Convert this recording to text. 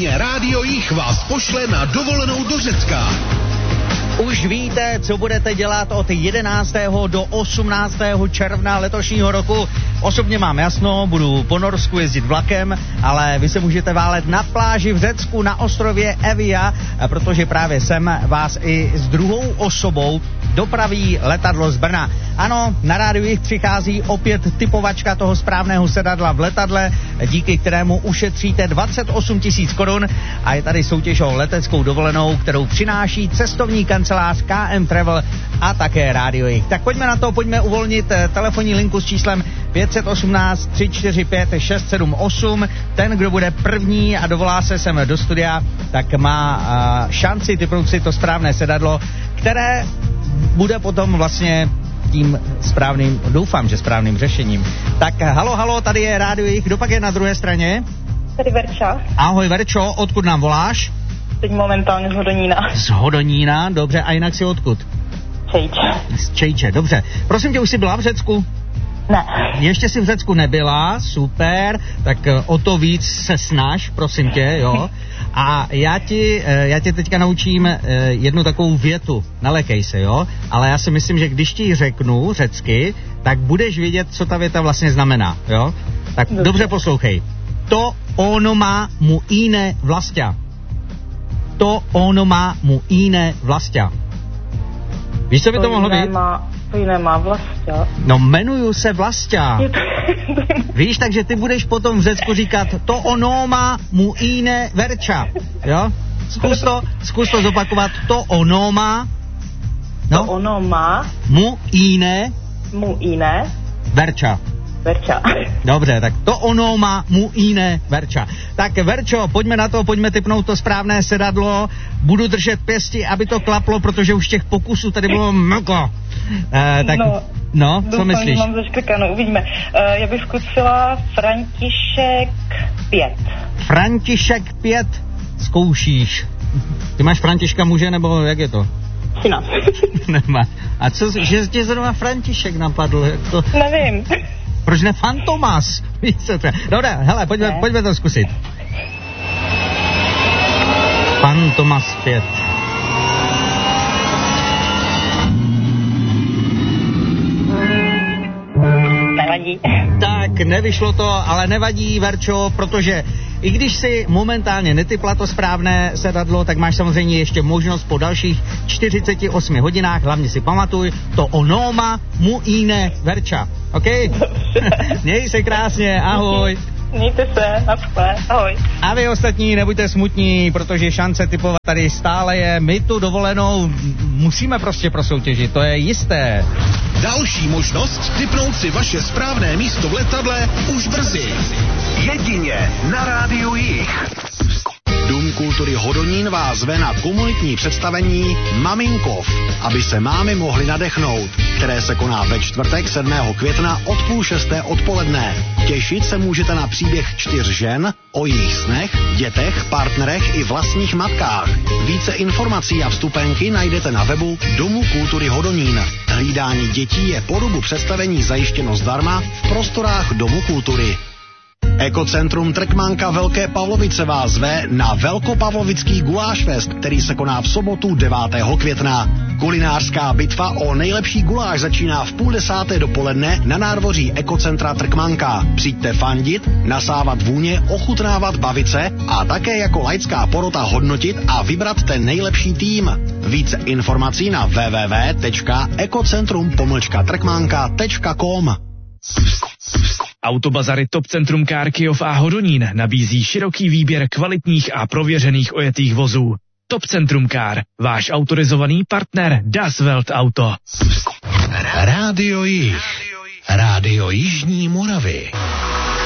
Jedině Rádio Jich vás pošle na dovolenou do Řecka. Už víte, co budete dělat od 11. do 18. června letošního roku. Osobně mám jasno, budu po Norsku jezdit vlakem, ale vy se můžete válet na pláži v Řecku na ostrově Evia, protože právě sem vás i s druhou osobou dopraví letadlo z Brna. Ano, na rádiu Jich přichází opět typovačka toho správného sedadla v letadle, díky kterému ušetříte 28 000 korun a je tady soutěž o leteckou dovolenou, kterou přináší cestovní kancelář KM Travel a také rádio Jich. Tak pojďme na to, pojďme uvolnit telefonní linku s číslem 518 345 678. Ten, kdo bude první a dovolá se sem do studia, tak má šanci typnout si to správné sedadlo, které bude potom vlastně tím správným, doufám, že správným řešením. Tak halo, tady je rádio Jich, kdo pak je na druhé straně? Tady Verča. Ahoj Verčo, odkud nám voláš? Teď momentálně z Hodonína. Z Hodonína, dobře, a jinak si odkud? Čejče. Z Čejče, dobře. Prosím tě, už jsi byla v Řecku? Ne. Ještě jsi v Řecku nebyla, super, tak o to víc se snaž, prosím tě, jo. A já tě teďka naučím jednu takovou větu, nelekej se, jo, ale já si myslím, že když ti ji řeknu řecky, tak budeš vědět, co ta věta vlastně znamená, jo. Tak dobře poslouchej. To onoma mu ine vlastia. To onoma mu ine vlastia. Víš, co by to mohlo být? To jiné má Vlastia. No, jmenuju se Vlastia. Víš, takže ty budeš potom v Řecku říkat to onoma mu ine Verča. Jo? Zkus to zopakovat. To onoma. No? To onoma. Mu ine Verča. Dobře, tak to onoma mu ine Verča. Tak Verčo, pojďme na to, pojďme tipnout to správné sedadlo. Budu držet pěsti, aby to klaplo, protože už těch pokusů tady bylo moko. Tak, no, co myslíš? Mám zaškrkanou, uvidíme. Já bych zkusila František 5. František 5 zkoušíš. Ty máš Františka muže, nebo jak je to? Syna. Nemá. A co, že tě zrovna František napadl? To... Nevím. Proč ne Fantomas? Dobré, hele, pojďme to zkusit. Fantomas 5. Nevadí. Tak, nevyšlo to, ale nevadí, Verčo, protože i když si momentálně netypla to správné sedadlo, tak máš samozřejmě ještě možnost po dalších 48 hodinách, hlavně si pamatuj, to onoma mu ine Verča, OK? Měj se krásně, ahoj. Mějte se, naschle, ahoj. A vy ostatní nebuďte smutní, protože šance typovat tady stále je. My tu dovolenou musíme prostě prosoutěžit, to je jisté. Další možnost tipnout si vaše správné místo v letadle už brzy. Jedině na rádiu Jich. Dům kultury Hodonín vás zve na komunitní představení Maminkov, aby se mámy mohly nadechnout, které se koná ve čtvrtek 7. května od 5:30 odpoledne. Těšit se můžete na příběh 4 žen, o jejich snech, dětech, partnerech i vlastních matkách. Více informací a vstupenky najdete na webu Domu kultury Hodonín. Hlídání dětí je po dobu představení zajištěno zdarma v prostorách Domu kultury. Ekocentrum Trkmanka Velké Pavlovice vás zve na Velkopavlovický gulášfest, který se koná v sobotu 9. května. Kulinářská bitva o nejlepší guláš začíná v 9:30 dopoledne na nádvoří Ekocentra Trkmanka. Přijďte fandit, nasávat vůně, ochutnávat, bavit se a také jako laická porota hodnotit a vybrat ten nejlepší tým. Více informací na www.ekocentrum-trkmanka.com. Autobazary Top Centrum Car Kyjov a Hodonín nabízí široký výběr kvalitních a prověřených ojetých vozů. Top Centrum Car, váš autorizovaný partner Das Welt Auto. Rádio Jich. Rádio Jižní Moravy.